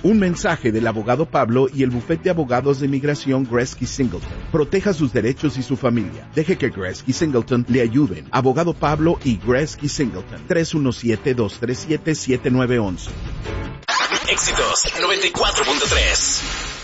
Un mensaje del abogado Pablo y el bufete de abogados de inmigración Gretzky Singleton. Proteja sus derechos y su familia. Deje que Gretzky Singleton le ayuden. Abogado Pablo y Gretzky Singleton. 317-237-7911. Éxitos 94.3.